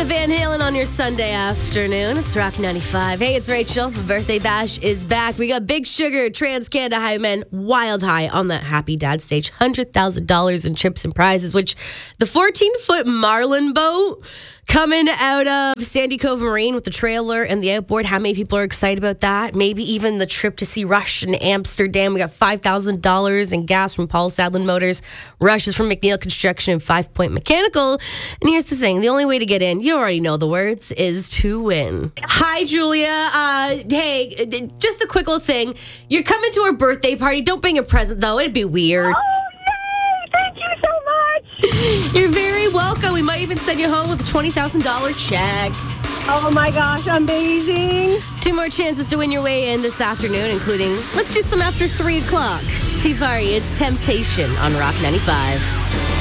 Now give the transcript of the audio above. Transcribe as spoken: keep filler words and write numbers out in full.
Van Halen on your Sunday afternoon. It's Rock ninety-five. Hey, it's Rachel. Birthday Bash is back. We got Big Sugar, Trans Canada High Men, Wild High on the Happy Dad stage. one hundred thousand dollars in chips and prizes, which the fourteen-foot Marlin boat coming out of Sandy Cove Marine with the trailer and the outboard. How many people are excited about that? Maybe even the trip to see Rush in Amsterdam. We got five thousand dollars in gas from Paul Sadlin Motors. Rush is from McNeil Construction and Five Point Mechanical. And here's the thing. The only way to get in, you already know the words, is to win. Hi, Julia. Uh, hey, just a quick little thing. You're coming to our birthday party. Don't bring a present, though. It'd be weird. Oh, yay! Thank you so much. You're very welcome. We might even send you home with a twenty thousand dollars check. Oh, my gosh. Amazing. Two more chances to win your way in this afternoon, including, let's do some after three o'clock. Tea Party, it's Temptation on Rock ninety-five.